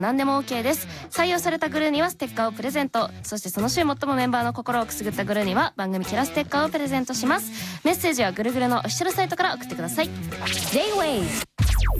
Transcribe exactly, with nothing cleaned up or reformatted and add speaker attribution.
Speaker 1: 何でも OK です。採用されたグルーにはステッカーをプレゼント。そしてその週最もメンバーの心をくすぐったグルーには番組キャラステッカーをプレゼントします。メッセージはぐるぐるのオフィシャルサイトから送ってください。 J-ウェイ